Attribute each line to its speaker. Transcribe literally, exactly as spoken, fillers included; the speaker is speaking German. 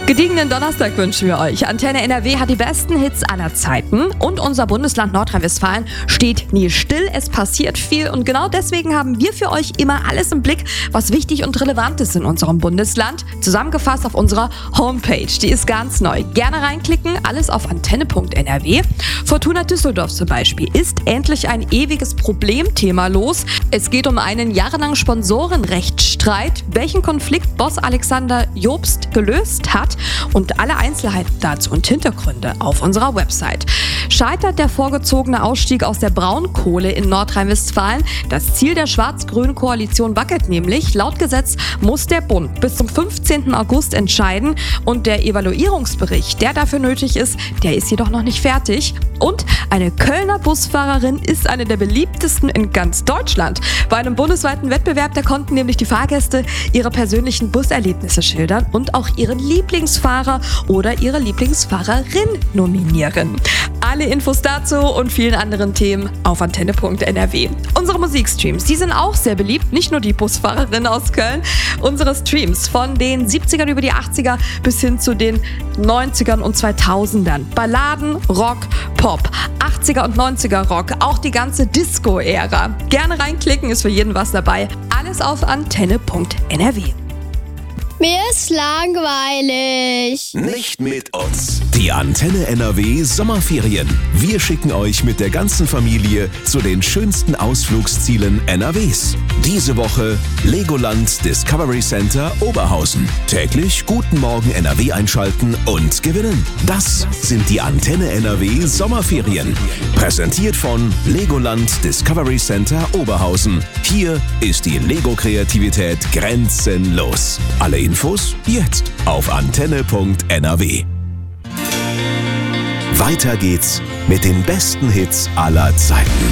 Speaker 1: Gediegenen Donnerstag wünschen wir euch. Antenne N R W hat die besten Hits aller Zeiten und unser Bundesland Nordrhein-Westfalen steht nie still. Es passiert viel und genau deswegen haben wir für euch immer alles im Blick, was wichtig und relevant ist in unserem Bundesland. Zusammengefasst auf unserer Homepage. Die ist ganz neu. Gerne reinklicken, alles auf antenne punkt n r w. Fortuna Düsseldorf zum Beispiel ist endlich ein ewiges Problemthema los. Es geht um einen jahrelangen Sponsorenrechtsstreit, welchen Konflikt Boss Alexander Jobst gelöst hat. Und alle Einzelheiten dazu und Hintergründe auf unserer Website. Scheitert der vorgezogene Ausstieg aus der Braunkohle in Nordrhein-Westfalen? Das Ziel der schwarz-grünen Koalition wackelt nämlich. Laut Gesetz muss der Bund bis zum fünfzehnten August entscheiden. Und der Evaluierungsbericht, der dafür nötig ist, der ist jedoch noch nicht fertig. Und eine Kölner Busfahrerin ist eine der beliebtesten in ganz Deutschland. Bei einem bundesweiten Wettbewerb, da konnten nämlich die Fahrgäste ihre persönlichen Buserlebnisse schildern und auch ihren Lieblingsfahrer oder ihre Lieblingsfahrerin nominieren. Alle Infos dazu und vielen anderen Themen auf antenne punkt n r w. Unsere Musikstreams, die sind auch sehr beliebt, nicht nur die Busfahrerin aus Köln. Unsere Streams von den siebzigern über die achtziger bis hin zu den neunzigern und zweitausendern. Balladen, Rock, Pop, achtziger und neunziger Rock, auch die ganze Disco-Ära. Gerne reinklicken, ist für jeden was dabei. Alles auf antenne punkt n r w.
Speaker 2: Mir ist langweilig.
Speaker 3: Nicht mit uns. Die Antenne N R W Sommerferien. Wir schicken euch mit der ganzen Familie zu den schönsten Ausflugszielen N R Ws. Diese Woche Legoland Discovery Center Oberhausen. Täglich Guten Morgen N R W einschalten und gewinnen. Das sind die Antenne N R W Sommerferien. Präsentiert von Legoland Discovery Center Oberhausen. Hier ist die Lego-Kreativität grenzenlos. Alle Infos jetzt auf antenne punkt n r w. Weiter geht's mit den besten Hits aller Zeiten.